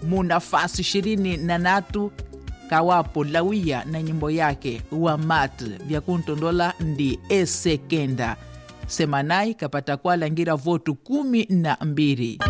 munafasi 23 kawapo Lawia na nyimbo yake wa mat vya kuntondola ndi esekenda. Semanai kapata kwa langira votu 12.